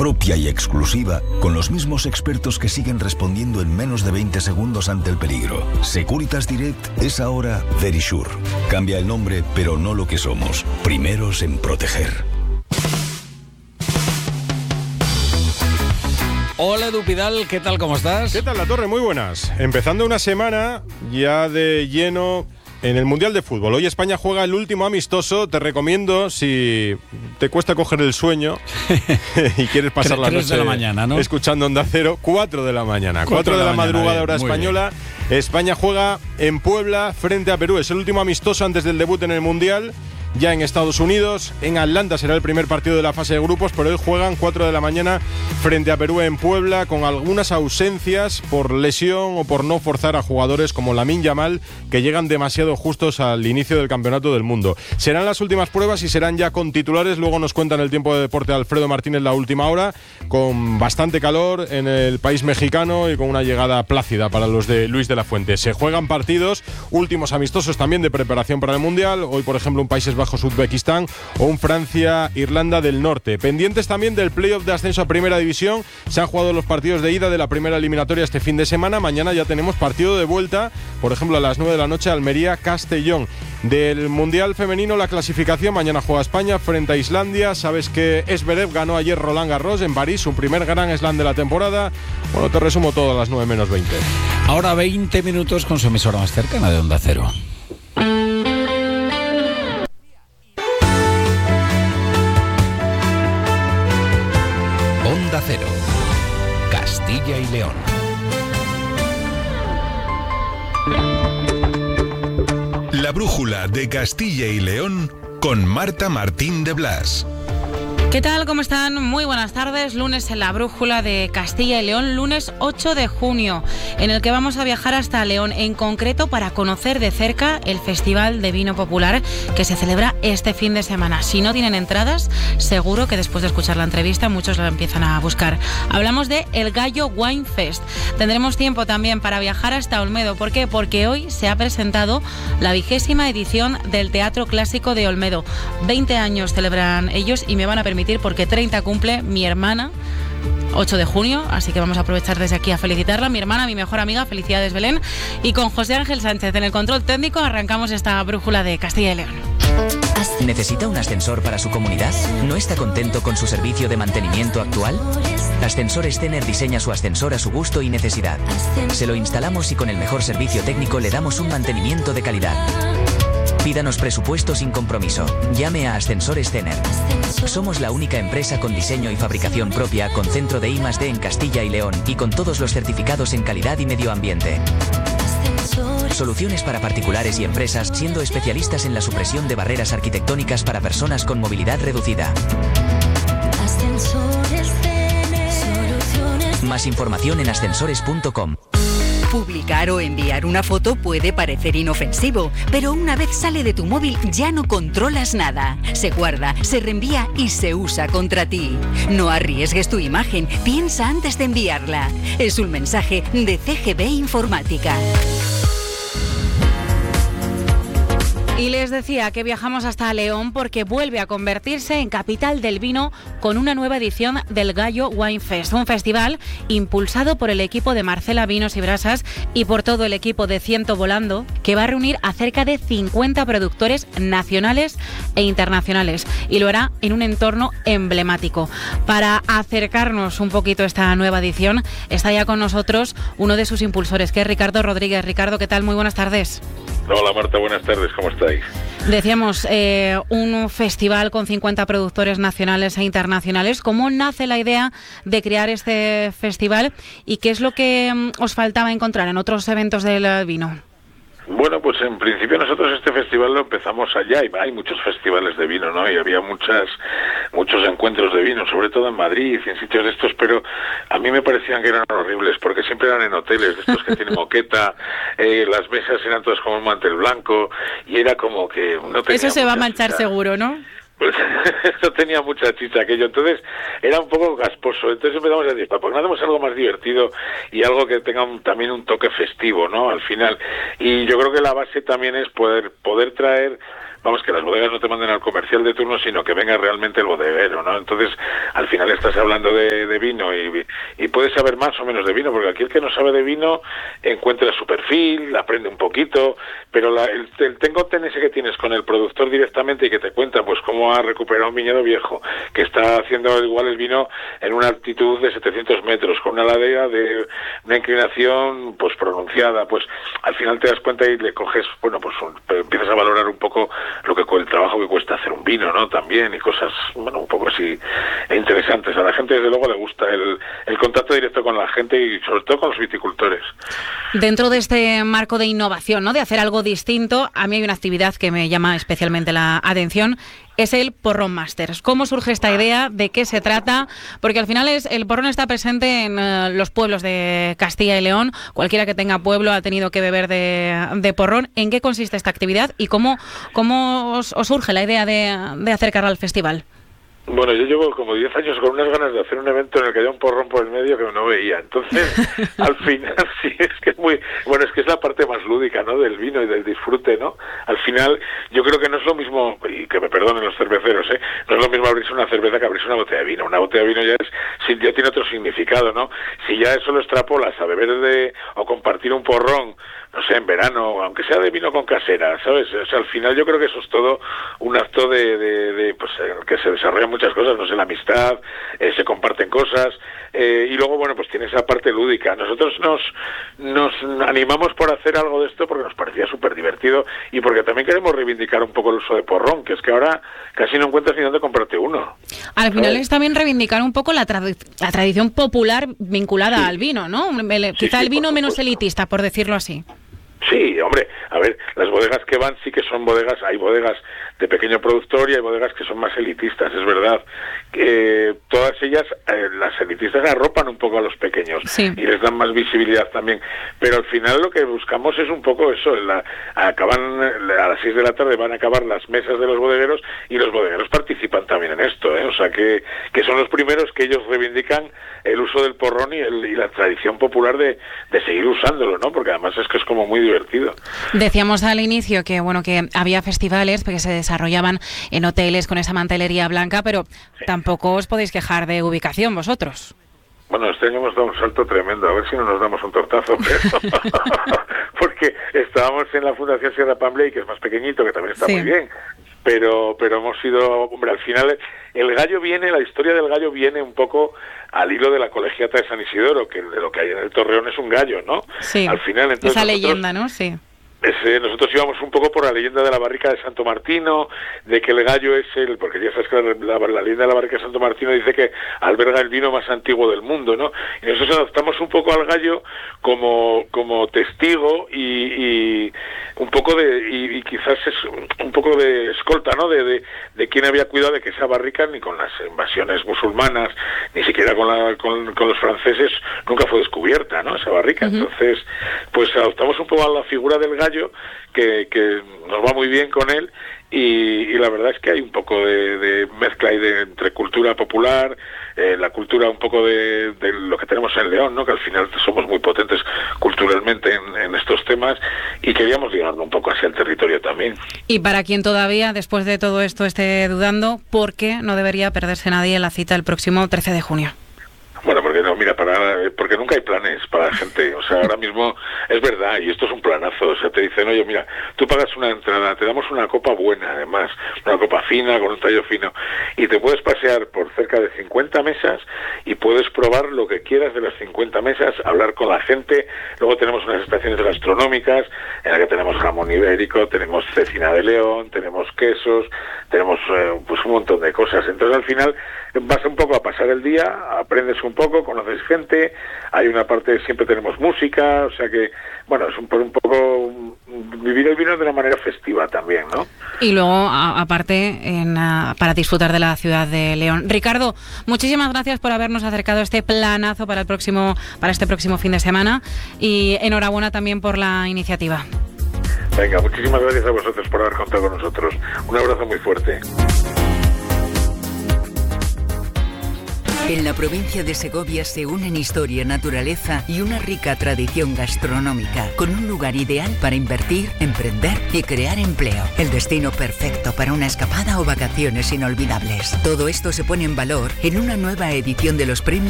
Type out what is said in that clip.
propia y exclusiva, con los mismos expertos que siguen respondiendo en menos de 20 segundos ante el peligro. Securitas Direct es ahora Verisure. Cambia el nombre, pero no lo que somos. Primeros en proteger. Hola Edu Pidal, ¿qué tal? ¿Cómo estás? ¿Qué tal, La Torre? Muy buenas. Empezando una semana ya de lleno en el Mundial de Fútbol. Hoy España juega el último amistoso. Te recomiendo, si te cuesta coger el sueño y quieres pasar la 3 noche de la mañana, ¿no? Escuchando Onda Cero, 4 de la mañana. 4 de la madrugada, bien, hora española. Bien. España juega en Puebla frente a Perú. Es el último amistoso antes del debut en el Mundial. Ya en Estados Unidos, en Atlanta será el primer partido de la fase de grupos, pero hoy juegan 4 de la mañana frente a Perú en Puebla, con algunas ausencias por lesión o por no forzar a jugadores como Lamine Yamal, que llegan demasiado justos al inicio del Campeonato del Mundo. Serán las últimas pruebas y serán ya con titulares. Luego nos cuenta en el Tiempo de Deporte Alfredo Martínez la última hora, con bastante calor en el país mexicano y con una llegada plácida para los de Luis de la Fuente. Se juegan partidos, últimos amistosos también de preparación para el Mundial. Hoy, por ejemplo, un Países Bajos Uzbekistán o un Francia-Irlanda del Norte. Pendientes también del playoff de ascenso a Primera División. Se han jugado los partidos de ida de la primera eliminatoria este fin de semana. Mañana ya tenemos partido de vuelta, por ejemplo a las 9 de la noche, Almería-Castellón. Del Mundial Femenino, la clasificación: mañana juega España frente a Islandia. Sabes que Zverev ganó ayer Roland Garros en París, su primer Grand Slam de la temporada. Bueno, te resumo todo a las 9 menos 20. Ahora 20 minutos con su emisora más cercana de Onda Cero. Onda Cero, Castilla y León. La brújula de Castilla y León con Marta Martín de Blas. ¿Qué tal? ¿Cómo están? Muy buenas tardes. Lunes en la brújula de Castilla y León, lunes 8 de junio, en el que vamos a viajar hasta León, en concreto para conocer de cerca el Festival de Vino Popular que se celebra este fin de semana. Si no tienen entradas, seguro que después de escuchar la entrevista muchos la empiezan a buscar. Hablamos de El Gallo Wine Fest. Tendremos tiempo también para viajar hasta Olmedo. ¿Por qué? Porque hoy se ha presentado la 20ª edición del Teatro Clásico de Olmedo. 20 años celebran ellos y me van a permitir, porque 30 cumple mi hermana, 8 de junio, así que vamos a aprovechar desde aquí a felicitarla. Mi hermana, mi mejor amiga, felicidades Belén. Y con José Ángel Sánchez en el control técnico arrancamos esta brújula de Castilla y León. ¿Necesita un ascensor para su comunidad? ¿No está contento con su servicio de mantenimiento actual? Ascensores Tener diseña su ascensor a su gusto y necesidad. Se lo instalamos y con el mejor servicio técnico le damos un mantenimiento de calidad. Pídanos presupuesto sin compromiso. Llame a Ascensores Tener. Somos la única empresa con diseño y fabricación propia, con centro de I+D en Castilla y León y con todos los certificados en calidad y medio ambiente. Soluciones para particulares y empresas, siendo especialistas en la supresión de barreras arquitectónicas para personas con movilidad reducida. Más información en ascensores.com. Publicar o enviar una foto puede parecer inofensivo, pero una vez sale de tu móvil ya no controlas nada. Se guarda, se reenvía y se usa contra ti. No arriesgues tu imagen, piensa antes de enviarla. Es un mensaje de CGB Informática. Y les decía que viajamos hasta León porque vuelve a convertirse en capital del vino con una nueva edición del Gallo Wine Fest, un festival impulsado por el equipo de Marcela Vinos y Brasas y por todo el equipo de Ciento Volando, que va a reunir a cerca de 50 productores nacionales e internacionales, y lo hará en un entorno emblemático. Para acercarnos un poquito a esta nueva edición está ya con nosotros uno de sus impulsores, que es Ricardo Rodríguez. Ricardo, ¿qué tal? Muy buenas tardes. Hola Marta, buenas tardes, ¿cómo estáis? Decíamos, un festival con 50 productores nacionales e internacionales. ¿Cómo nace la idea de crear este festival y qué es lo que os faltaba encontrar en otros eventos del vino? Bueno, pues en principio nosotros este festival lo empezamos allá, y hay muchos festivales de vino, ¿no? Y había muchos encuentros de vino, sobre todo en Madrid y en sitios de estos, pero a mí me parecían que eran horribles, porque siempre eran en hoteles de estos que tienen moqueta, las mesas eran todas como un mantel blanco, y era como que no tenía. Eso se va a manchar chicha. Seguro, ¿no? Pues no tenía mucha chicha aquello, entonces era un poco gasposo. Entonces empezamos a decir, ¿por qué no hacemos algo más divertido y algo que tenga también un toque festivo, ¿no? Al final. Y yo creo que la base también es poder traer vamos, que las bodegas no te manden al comercial de turno, sino que venga realmente el bodeguero, ¿no? Entonces, al final estás hablando de vino y puedes saber más o menos de vino, porque aquí el que no sabe de vino encuentra su perfil, aprende un poquito, pero el tengo-ten ese que tienes con el productor directamente y que te cuenta pues cómo ha recuperado un viñedo viejo, que está haciendo igual el vino en una altitud de 700 metros, con una ladera de una inclinación pues pronunciada, pues al final te das cuenta y le coges, bueno, pues empiezas a valorar un poco el trabajo que cuesta hacer un vino, ¿no? También, y cosas, bueno, un poco así interesantes. A la gente desde luego le gusta el contacto directo con la gente y sobre todo con los viticultores. Dentro de este marco de innovación, ¿no? De hacer algo distinto, a mí hay una actividad que me llama especialmente la atención, es el Porrón Masters. ¿Cómo surge esta idea? ¿De qué se trata? Porque al final el porrón está presente en los pueblos de Castilla y León. Cualquiera que tenga pueblo ha tenido que beber de porrón. ¿En qué consiste esta actividad y cómo os surge la idea de acercar al festival? Bueno, yo llevo como 10 años con unas ganas de hacer un evento en el que haya un porrón por el medio que no veía. Entonces, al final, sí, es que es muy... Bueno, es que es la parte más lúdica, ¿no?, del vino y del disfrute, ¿no? Al final, yo creo que no es lo mismo, y que me perdonen los cerveceros, no es lo mismo abrirse una cerveza que abrirse una botella de vino. Una botella de vino ya tiene otro significado, ¿no? Si ya eso lo extrapolas a beber o compartir un porrón, no sé, en verano, aunque sea de vino con casera, ¿sabes? O sea, al final yo creo que eso es todo un acto de pues, que se desarrollan muchas cosas, no sé, la amistad, se comparten cosas, y luego, bueno, pues tiene esa parte lúdica. Nosotros nos animamos por hacer algo de esto porque nos parecía súper divertido y porque también queremos reivindicar un poco el uso de porrón, que es que ahora casi no encuentras ni dónde comprarte uno. Al final es también reivindicar un poco la tradición popular vinculada al vino, ¿no? Quizá el vino menos elitista, por decirlo así. Sí, hombre, a ver, las bodegas que van sí que son bodegas, hay bodegas de pequeño productor y hay bodegas que son más elitistas, es verdad. Todas ellas, las elitistas arropan un poco a los pequeños y les dan más visibilidad también, pero al final lo que buscamos es un poco eso, acaban a las 6 de la tarde van a acabar las mesas de los bodegueros y los bodegueros participan también en esto, o sea que son los primeros que ellos reivindican el uso del porrón y la tradición popular de seguir usándolo, ¿no? Porque además es que es como muy divertido. Decíamos al inicio que que había festivales que se desarrollaban en hoteles con esa mantelería blanca, pero tampoco os podéis quejar de ubicación vosotros. Bueno, este año hemos dado un salto tremendo, a ver si no nos damos un tortazo, porque estábamos en la Fundación Sierra Pambley, que es más pequeñito, que también está muy bien, pero hemos ido, hombre, al final el gallo viene, la historia del gallo viene un poco al hilo de la colegiata de San Isidoro, que de lo que hay en el Torreón es un gallo, ¿no? Sí, al final, entonces, esa leyenda, ¿no? Sí. Nosotros íbamos un poco por la leyenda de la barrica de Santo Martino, de que el gallo es porque ya sabes que la leyenda de la barrica de Santo Martino dice que alberga el vino más antiguo del mundo, ¿no? Y nosotros adoptamos un poco al gallo como testigo y un poco y quizás es un poco de escolta, ¿no? De quién había cuidado de que esa barrica, ni con las invasiones musulmanas, ni siquiera con los franceses, nunca fue descubierta, ¿no? Esa barrica. Entonces, pues adoptamos un poco a la figura del gallo, que nos va muy bien con él, y la verdad es que hay un poco de mezcla ahí entre cultura popular, la cultura un poco de lo que tenemos en León, ¿no? Que al final somos muy potentes culturalmente en estos temas, y queríamos ligarlo un poco hacia el territorio también. Y para quien todavía, después de todo esto, esté dudando, ¿por qué no debería perderse nadie la cita el próximo 13 de junio? Bueno, porque no, mira, porque nunca hay planes para la gente, o sea, ahora mismo es verdad, y esto es un planazo, o sea, te dicen, oye, mira, tú pagas una entrada, te damos una copa buena, además, una copa fina, con un tallo fino, y te puedes pasear por cerca de 50 mesas, y puedes probar lo que quieras de las 50 mesas, hablar con la gente. Luego tenemos unas estaciones gastronómicas, en las que tenemos jamón ibérico, tenemos cecina de León, tenemos quesos, tenemos pues un montón de cosas. Entonces, al final, vas un poco a pasar el día, aprendes un poco, conoces gente, hay una parte, siempre tenemos música, o sea que, bueno, es un poco vivir el vino de una manera festiva también, ¿no? Y luego, aparte, para disfrutar de la ciudad de León. Ricardo, muchísimas gracias por habernos acercado este planazo para este próximo fin de semana, y enhorabuena también por la iniciativa. Venga, muchísimas gracias a vosotros por haber contado con nosotros. Un abrazo muy fuerte. En la provincia de Segovia se unen historia, naturaleza y una rica tradición gastronómica, con un lugar ideal para invertir, emprender y crear empleo. El destino perfecto para una escapada o vacaciones inolvidables. Todo esto se pone en valor en una nueva edición de los premios